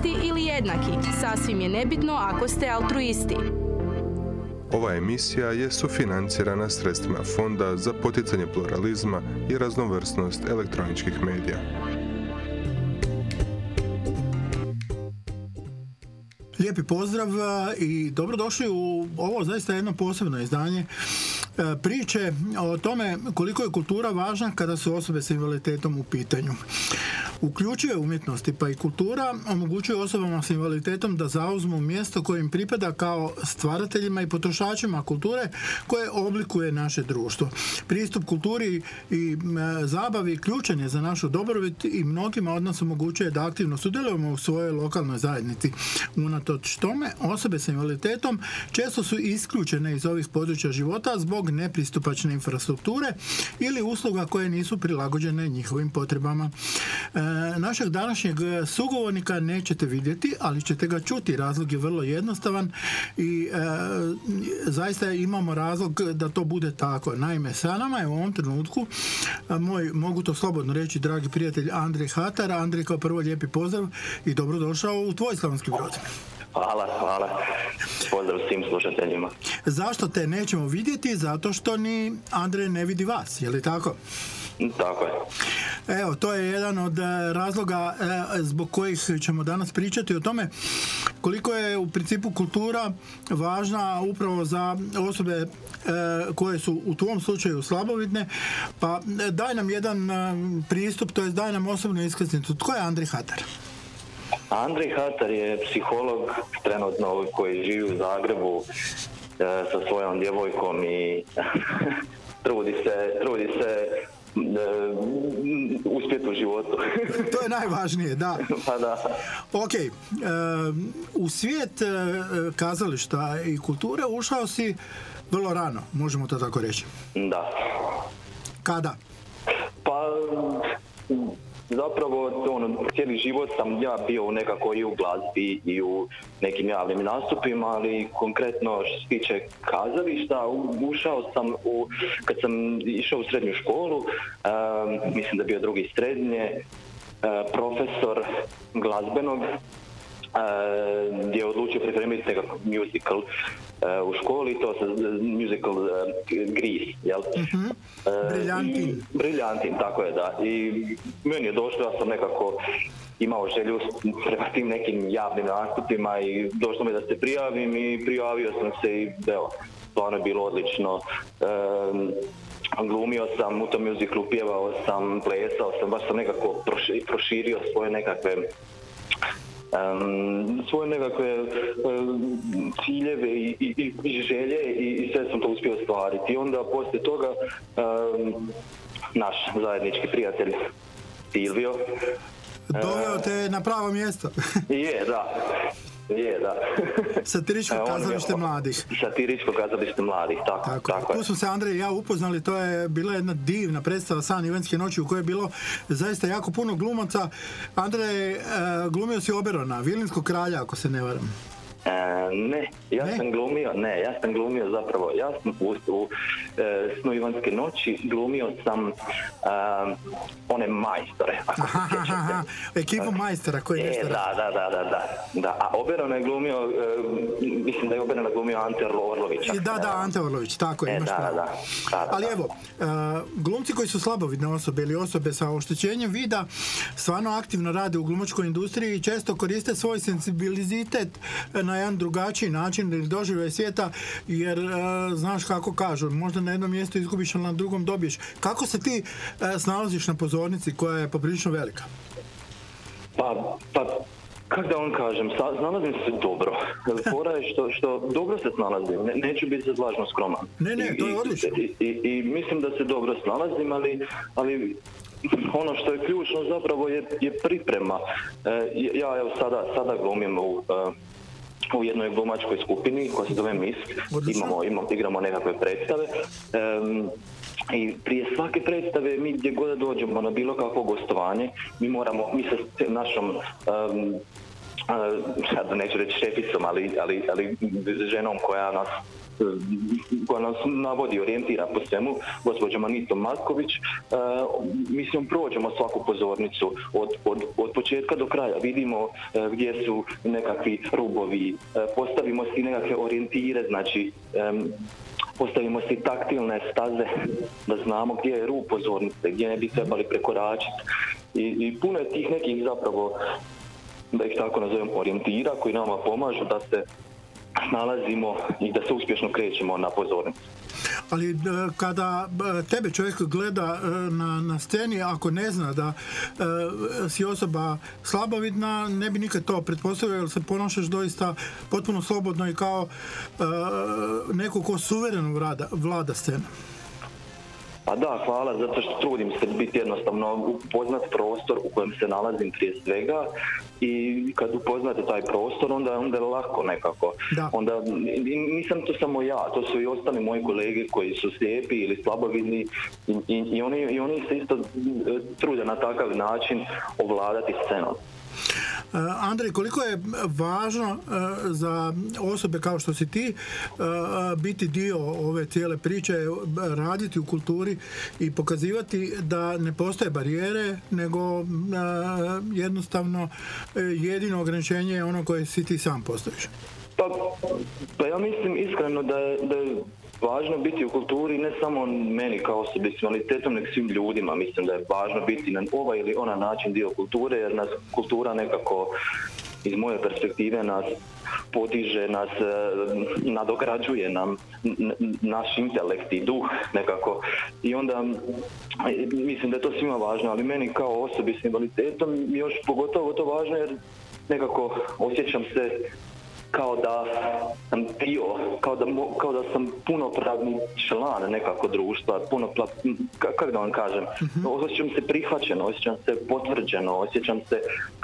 isti ili jednaki, sasvim je nebitno ako ste altruisti. Ova emisija je sufinancirana sredstvima Fonda za poticanje pluralizma i raznovrsnost elektroničkih medija. Lijepi pozdrav i dobrodošli u ovo zaista jedno posebno izdanje priče o tome koliko je kultura važna kada su osobe s invaliditetom u pitanju. Uključuje umjetnosti pa i kultura omogućuje osobama s invaliditetom da zauzmu mjesto koje im pripada kao stvarateljima i potrošačima kulture koje oblikuje naše društvo. Pristup kulturi i zabavi ključan je za našu dobrobit i mnogima od nas omogućuje da aktivno sudjelujemo u svojoj lokalnoj zajednici. Unatoč tome, osobe s invaliditetom često su isključene iz ovih područja života zbog nepristupačne infrastrukture ili usluga koje nisu prilagođene njihovim potrebama. Našeg današnjeg sugovornika nećete vidjeti, ali ćete ga čuti. Razlog je vrlo jednostavan i zaista imamo razlog da to bude tako. Naime, sa nama je u ovom trenutku moj, mogu to slobodno reći, dragi prijatelj Andrej Hatar. Andrej, kao prvo lijepi pozdrav i dobrodošao u tvoj Slavonski Brod. Hvala. Pozdrav svim slušateljima. Zašto te nećemo vidjeti? Zato što ni Andrej ne vidi vas, je li tako? Tako je. Evo, to je jedan od razloga zbog kojih ćemo danas pričati o tome koliko je u principu kultura važna upravo za osobe koje su u tvom slučaju slabovidne. Pa daj nam jedan pristup, to je daj nam osobnu iskaznicu. Tko je Andrej Hatar? Andrej Hatar je psiholog trenutno koji živi u Zagrebu sa svojom djevojkom i trudi se uspjeti u životu. To je najvažnije, da. Pa da. Ok, u svijet kazališta i kulture ušao si vrlo rano, možemo to tako reći. Da. Kada? Pa zapravo cijeli život sam ja bio nekako i u glazbi i u nekim javnim nastupima, ali konkretno što se tiče kazališta, ušao sam kad sam išao u srednju školu, mislim da je bio drugi srednje, profesor glazbenog gdje je odlučio pripremiti nekakav musical u školi, to se musical Grease, jel? Mm-hmm. Briljantin, tako je, da. I meni je došlo, ja sam nekako imao želju prema tim nekim javnim nastupima i došlo mi da se prijavim i prijavio sam se i evo, stvarno je bilo odlično. Glumio sam u tom musiclu, pjevao sam, plesao sam, baš sam nekako proširio svoje nekakve ciljeve i želje i sve sam to uspio ostvariti. I onda poslije toga naš zajednički prijatelj Silvio doveo te na pravo mjesto. Je, da. Satiričko kazalište mladih. Satiričko kazalište mladih, tako je. Tu smo se Andrej i ja upoznali, to je bila jedna divna predstava San Ivanjske noći u kojoj je bilo zaista jako puno glumaca. Andrej, glumio si Oberona, Vilinskog kralja, ako se ne varam. Ja sam glumio zapravo, ja sam u Snu Ivanjske noći glumio sam one majstore, ako se sjećate. Ekipu majstora koji nešto da. A Oberona je glumio, mislim da je Oberona glumio Ante Orlović. Da, Ante Orlović, tako je, imaš pravo. Ali evo, glumci koji su slabovidne osobe ili osobe sa oštećenjem vida stvarno aktivno rade u glumačkoj industriji i često koriste svoj senzibilizitet na jedan drugačiji način ili doživljaj svijeta, jer znaš kako kažu, možda na jednom mjestu izgubiš, ali na drugom dobiješ. Kako se ti snalaziš na pozornici koja je poprilično velika? Pa kako da vam kažem, snalazim se dobro. Fora je što dobro se snalazim, neću biti sad lažno skroman. Ne, to je odlično. I mislim da se dobro snalazim, ali ono što je ključno zapravo je priprema. Ja evo sada glumim u jednoj glumačkoj skupini koja se zove MISK. Igramo nekakve predstave. I prije svake predstave mi gdje god dođemo na bilo kakvo gostovanje, mi sa našom sad neću reći šeficom, ali ženom koja nas koja nas navodi, orijentira po svemu, gospođa Manito Matković, mislim, prođemo svaku pozornicu od početka do kraja, vidimo gdje su nekakvi rubovi, postavimo si nekakve orijentire, znači postavimo si taktilne staze da znamo gdje je rub pozornice, gdje ne bi trebali prekoračiti. I puno je tih nekih zapravo, da ih tako nazovem, orijentira koji nama pomažu da se snalazimo i da se uspješno krećemo na pozornicu. Ali kada tebe čovjek gleda na sceni, ako ne zna da si osoba slabovidna, ne bi nikad to pretpostavio, jer se ponašaš doista potpuno slobodno i kao neko ko suvereno vlada scena. Pa da, hvala, zato što trudim se biti jednostavno upoznat prostor u kojem se nalazim prije svega i kad upoznate taj prostor, onda je lako nekako. Da. Onda nisam to samo ja, to su i ostali moji kolege koji su slijepi ili slabovidni i oni se isto trude na takav način ovladati scenom. Andrej, koliko je važno za osobe kao što si ti biti dio ove cijele priče, raditi u kulturi i pokazivati da ne postoje barijere, nego jednostavno jedino ograničenje je ono koje si ti sam postaviš? Pa ja mislim iskreno da je važno biti u kulturi ne samo meni kao osobi s invaliditetom, nego svim ljudima. Mislim da je važno biti na ovaj ili onaj način dio kulture, jer nas kultura nekako, iz moje perspektive, nas podiže, nas nadograđuje nam naš intelekt i duh nekako. I onda mislim da je to svima važno, ali meni kao osobi s invaliditetom još pogotovo to važno, jer nekako osjećam se kao da sam dio, kao da sam punopravni član nekako društva, kako da vam kažem, osjećam se prihvaćeno, osjećam se potvrđeno, osjećam se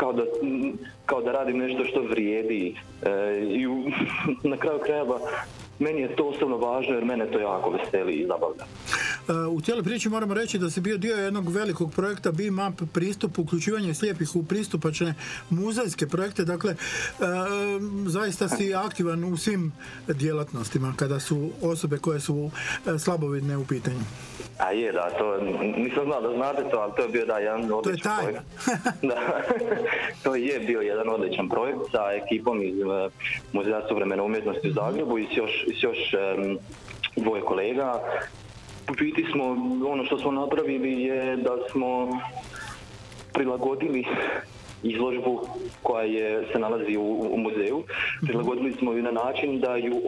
kao da radim nešto što vrijedi i na kraju krajeva meni je to osobno važno jer mene to jako veseli i zabavlja. U cijeloj priči moramo reći da si bio dio jednog velikog projekta BIMAP pristup, uključivanje slijepih u pristupačne muzejske projekte, dakle zaista si aktivan u svim djelatnostima kada su osobe koje su slabovidne u pitanju. A je, da, to nisam znao da znate to, ali to je bio jedan odličan projekt. Da, to je bio jedan odličan projekt sa ekipom iz Muzeja suvremene umjetnosti u Zagrebu i s još dvoje kolega. U biti smo, ono što smo napravili je da smo prilagodili izložbu koja se nalazi u muzeju. Prilagodili smo ju na način da ju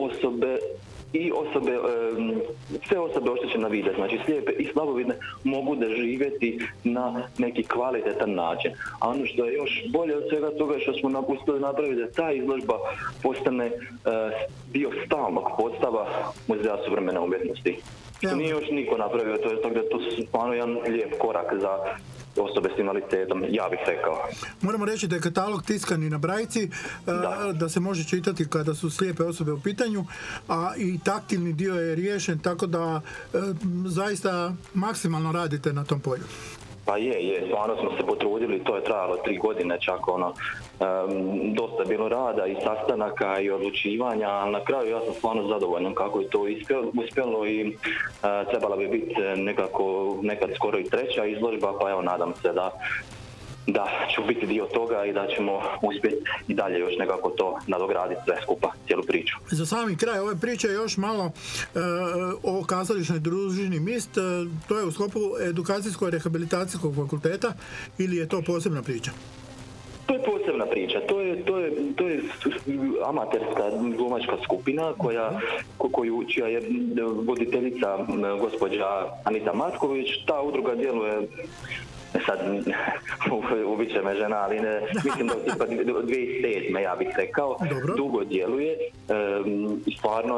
sve osobe oštećena vida, znači slijepe i slabovidne, mogu da živjeti na neki kvalitetan način. A ono što je još bolje od svega toga što smo uspjeli napraviti da ta izložba postane dio stalnog postava Muzeja suvremene umjetnosti. Što nije još niko napravio, to je stvarno jedan lijep korak za osobe s invaliditetom, ja bih rekao. Moramo reći da je katalog tiskan i na brajici, da se može čitati kada su slijepe osobe u pitanju, a i taktilni dio je riješen, tako da zaista maksimalno radite na tom polju. Pa je, stvarno smo se potrudili, to je trajalo 3 godine, čak dosta je bilo rada i sastanaka i odlučivanja, ali na kraju ja sam stvarno zadovoljan kako je to uspjelo i trebala bi biti nekad skoro i 3. izložba, pa evo nadam se da ću biti dio toga i da ćemo uspjeti i dalje još nekako to nadograditi sve skupa, cijelu priču. Za sami kraj ove priče još malo o kazališnoj družini MIST. To je u sklopu edukacijsko-rehabilitacijskog fakulteta ili je to posebna priča? To je posebna priča. To je amaterska glumačka skupina čija je voditeljica gospođa Anita Matković. Ta udruga djeluje, sad ubit će me žena, ali mislim da tipa 2007. ja bih rekao. Dobro. Dugo djeluje i stvarno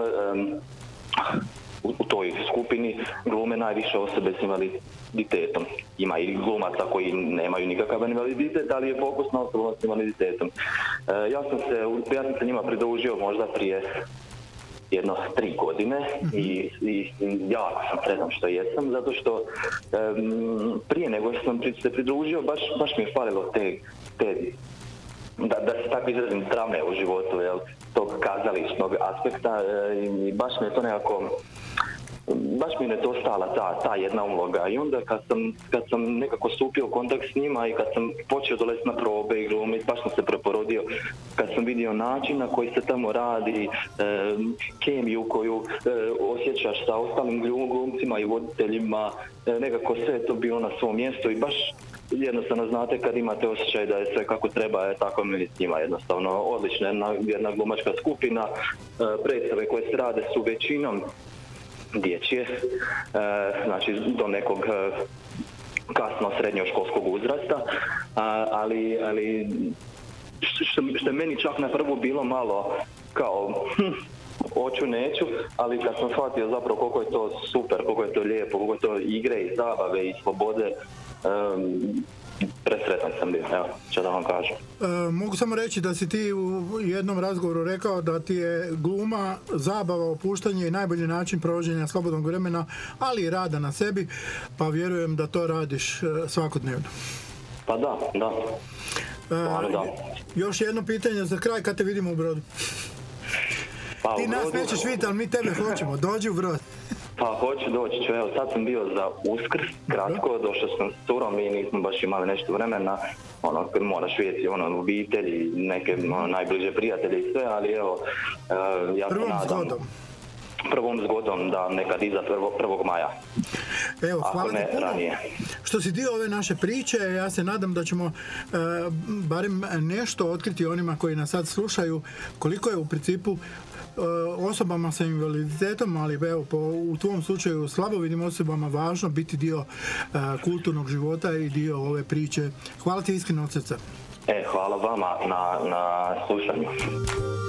u toj skupini glume najviše osobe s invaliditetom. Ima i glumaca koji nemaju nikakav invaliditet, ali je fokus na osobama s invaliditetom. Ja sam se njima pridružio možda prije 3 godine i jako sam sretan što jesam, zato što prije nego sam se pridružio baš mi je falilo da se tako izrazim, drame u životu, jel, tog kazališnog aspekta, i baš me to nekako, baš mi je nedostala ta jedna uloga. I onda kad sam nekako stupio u kontakt s njima i kad sam počeo dolaziti na probe i glumiti, baš sam se preporodio. Kad sam vidio način na koji se tamo radi, kemiju koju osjećaš sa ostalim glumcima i voditeljima, nekako sve je to bilo na svom mjestu i baš jednostavno znate kad imate osjećaj da je sve kako treba, tako mi s njima jednostavno odlična jedna glumačka skupina. Predstave koje se rade su većinom dječje, znači do nekog kasno srednjoškolskog uzrasta, ali što je meni čak na prvu bilo malo kao hoću, neću, ali kad sam shvatio zapravo koliko je to super, koliko je to lijepo, koliko je to igre i zabave i slobode, presretan sam bio, evo, što da vam kažem. Mogu samo reći da si ti u jednom razgovoru rekao da ti je gluma, zabava, opuštanje i najbolji način provođenja slobodnog vremena, ali i rada na sebi, pa vjerujem da to radiš svakodnevno. Pa da. Još jedno pitanje za kraj, kad te vidimo u Brodu? Pa, ti nas nećeš vidjeti, ali mi tebe hoćemo, dođi u Brod. Pa hoću doći, evo sad sam bio za Uskrs, kratko, došao sam s curom i nismo baš imali nešto vremena, moraš vidjeti obitelji, neke najbliže prijatelje i sve, ali evo, ja se nadam. Prvom zgodom, da, nekad iza 1. maja. Evo, hvala ti puno ranije. Što si dio ove naše priče. Ja se nadam da ćemo barem nešto otkriti onima koji nas sad slušaju, koliko je u principu osobama sa invaliditetom, ali evo, u tvom slučaju slabovidnim osobama važno biti dio kulturnog života i dio ove priče. Hvala ti iskreno od srca. Hvala vama na slušanju.